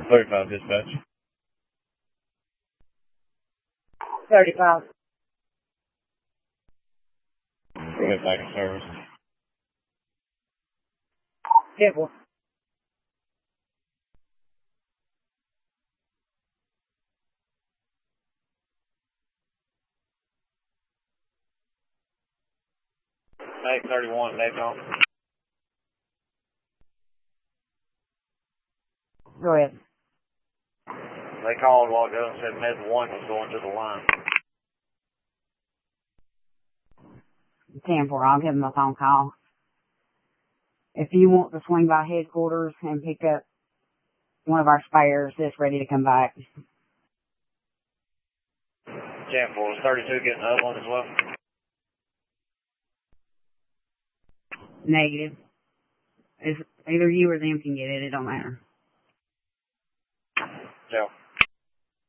35 dispatch. 35. Get back in service. 10-4. Meg 31, Meg on. Go ahead. They called a while ago and said Med 1 was going to the line. 10-4. I'll give them a phone call. If you want to swing by headquarters and pick up one of our spares that's ready to come back. 10-4. Is 32 getting the other one as well? Negative. It's either you or them can get it. It don't matter. Yeah.